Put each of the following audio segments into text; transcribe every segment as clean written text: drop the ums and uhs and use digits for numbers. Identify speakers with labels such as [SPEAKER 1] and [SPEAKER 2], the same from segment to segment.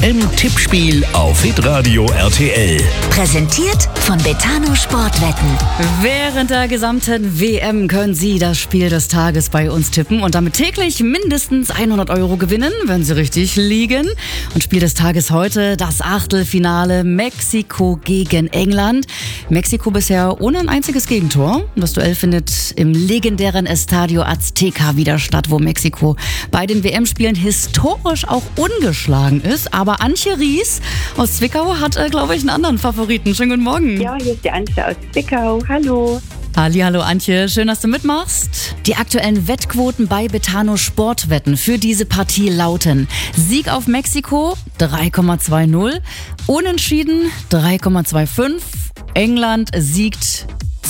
[SPEAKER 1] WM-Tippspiel auf Hitradio RTL.
[SPEAKER 2] Präsentiert von Betano Sportwetten.
[SPEAKER 3] Während der gesamten WM können Sie das Spiel des Tages bei uns tippen und damit täglich mindestens 100 € gewinnen, wenn Sie richtig liegen. Und Spiel des Tages heute das Achtelfinale Mexiko gegen England. Mexiko bisher ohne ein einziges Gegentor. Das Duell findet im legendären Estadio Azteca wieder statt, wo Mexiko bei den WM-Spielen historisch auch ungeschlagen ist. Aber Antje Ries aus Zwickau hat, glaube ich, einen anderen Favoriten. Schönen guten Morgen.
[SPEAKER 4] Ja, hier ist die Antje aus Zwickau. Hallo.
[SPEAKER 3] Hallo Antje, schön, dass du mitmachst. Die aktuellen Wettquoten bei Betano Sportwetten für diese Partie lauten: Sieg auf Mexiko 3,20, Unentschieden 3,25, England siegt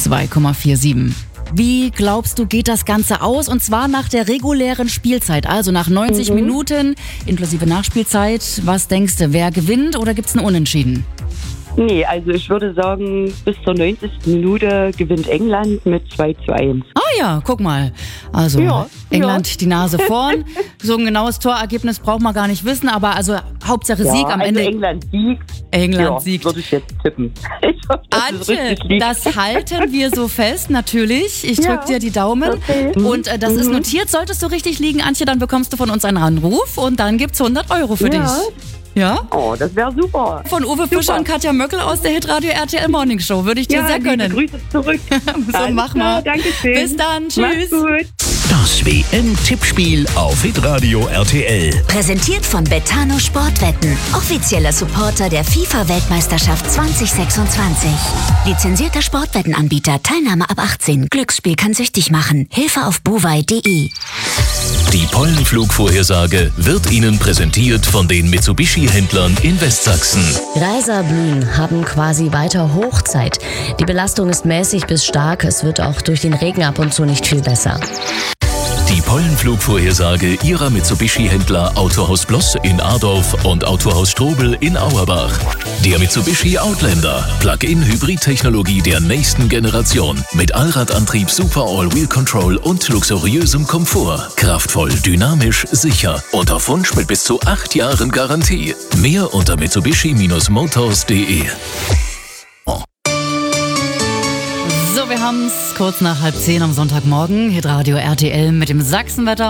[SPEAKER 3] 2,47. Wie glaubst du, geht das Ganze aus? Und zwar nach der regulären Spielzeit, also nach 90 Minuten inklusive Nachspielzeit. Was denkst du, wer gewinnt oder gibt es ein Unentschieden?
[SPEAKER 4] Nee, also ich würde sagen, bis zur 90. Minute gewinnt England mit 2:1.
[SPEAKER 3] Ah ja, guck mal. Also
[SPEAKER 4] Ja,
[SPEAKER 3] England die Nase vorn. So ein genaues Torergebnis braucht man gar nicht wissen, aber also Hauptsache Sieg am
[SPEAKER 4] also
[SPEAKER 3] Ende.
[SPEAKER 4] England siegt.
[SPEAKER 3] England siegt.
[SPEAKER 4] Würde ich jetzt tippen. Ich hoffe, dass es
[SPEAKER 3] Antje,
[SPEAKER 4] richtig liegt.
[SPEAKER 3] das halten wir so fest, natürlich. Ich
[SPEAKER 4] Ja,
[SPEAKER 3] drück dir die Daumen.
[SPEAKER 4] okay.
[SPEAKER 3] Und das ist notiert. Solltest du richtig liegen, Antje, dann bekommst du von uns einen Anruf und dann gibt's 100 € für dich. Ja?
[SPEAKER 4] Oh, das wäre super.
[SPEAKER 3] Von Uwe Fischer und Katja Möckel aus der Hitradio RTL Morning Show würde ich dir sehr
[SPEAKER 4] liebe
[SPEAKER 3] gönnen.
[SPEAKER 4] Grüße zurück.
[SPEAKER 3] So,
[SPEAKER 4] Alles
[SPEAKER 3] mach
[SPEAKER 4] klar,
[SPEAKER 3] mal.
[SPEAKER 4] Dankeschön.
[SPEAKER 3] Bis dann. Tschüss.
[SPEAKER 4] Mach's gut.
[SPEAKER 1] Das WM-Tippspiel auf Hitradio RTL.
[SPEAKER 2] Präsentiert von Betano Sportwetten. Offizieller Supporter der FIFA-Weltmeisterschaft 2026. Lizenzierter Sportwettenanbieter. Teilnahme ab 18. Glücksspiel kann süchtig machen. Hilfe auf buwei.de.
[SPEAKER 1] Die Pollenflugvorhersage wird Ihnen präsentiert von den Mitsubishi-Händlern in Westsachsen.
[SPEAKER 5] Reiser blühen haben quasi weiter Hochzeit. Die Belastung ist mäßig bis stark. Es wird auch durch den Regen ab und zu nicht viel besser.
[SPEAKER 1] Die Pollenflugvorhersage Ihrer Mitsubishi-Händler Autohaus Bloss in Adorf und Autohaus Strobel in Auerbach. Der Mitsubishi Outlander, Plug-in-Hybrid-Technologie der nächsten Generation. Mit Allradantrieb, Super All-Wheel Control und luxuriösem Komfort. Kraftvoll, dynamisch, sicher und auf Wunsch mit bis zu 8 Jahren Garantie. Mehr unter mitsubishi-motors.de.
[SPEAKER 3] So, wir haben's kurz nach 9:30 am Sonntagmorgen. Hitradio RTL mit dem Sachsenwetter.